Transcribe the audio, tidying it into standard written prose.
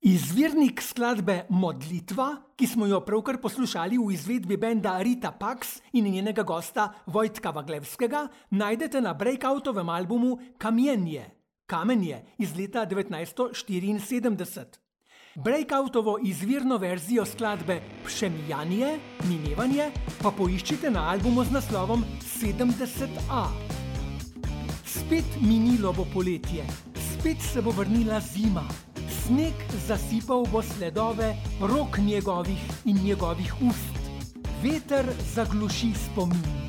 Izvirnik skladbe Modlitva, ki smo jo pravkar poslušali v izvedbi benda Rita Pax in njenega gosta Vojtka Vaglevskega, najdete na Breakoutovem albumu Kamenje iz leta 1974. Breakoutovo izvirno verzijo skladbe Pšemijanje, minevanje, pa poiščite na albumu z naslovom 70A. Spet minilo bo poletje, spet se bo vrnila zima. Sneg zasipal bo sledove rok njegovih in njegovih ust. Veter zagluši spomin.